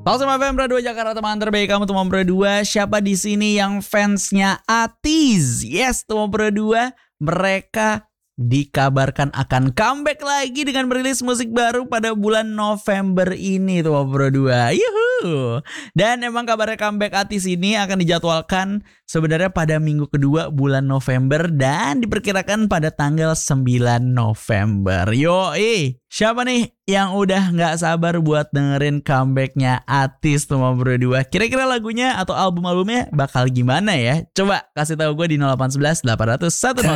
Langsung FM Pro 2 Jakarta, teman terbaik kamu teman Pro 2. Siapa di sini yang fansnya Atiz? Yes, teman Pro 2, mereka dikabarkan akan comeback lagi dengan merilis musik baru pada bulan November ini, teman Pro 2. Yuhu. Dan emang kabarnya comeback Atiz ini akan dijadwalkan sebenarnya pada minggu kedua bulan November dan diperkirakan pada tanggal 9 November. Yoi, siapa nih yang udah gak sabar buat dengerin comebacknya Atiz teman Pro 2? Kira-kira lagunya atau album-albumnya bakal gimana ya? Coba kasih tahu gue di 0811 800 1